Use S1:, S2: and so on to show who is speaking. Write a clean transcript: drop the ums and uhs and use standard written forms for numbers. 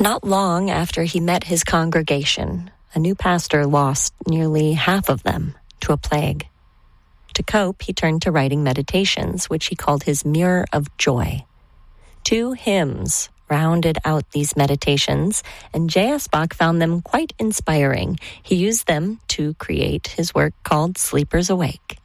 S1: Not long after he met his congregation, a new pastor lost nearly half of them to a plague. To cope, he turned to writing meditations, which he called his Mirror of Joy. 2 hymns rounded out these meditations, and J.S. Bach found them quite inspiring. He used them to create his work called Sleepers Awake.